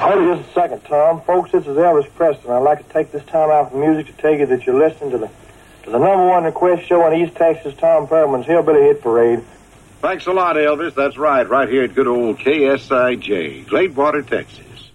Hold it just a second, Tom. Folks, this is Elvis Preston. I'd like to take this time out from music to tell you that you're listening to the number one request show on East Texas, Tom Perriman's Hillbilly Hit Parade. Thanks a lot, Elvis. That's right here at good old KSIJ, Gladewater, Texas.